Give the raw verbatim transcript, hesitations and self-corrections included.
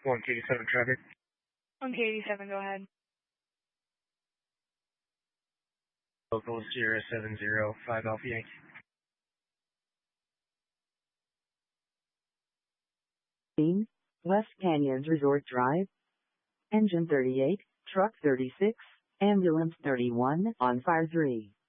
one K eighty-seven traffic. one K eighty-seven, go ahead. Local zero seven zero five Alpha Yankee. Scene, West Canyons Resort Drive. Engine thirty-eight, truck thirty-six, ambulance thirty-one, on fire three.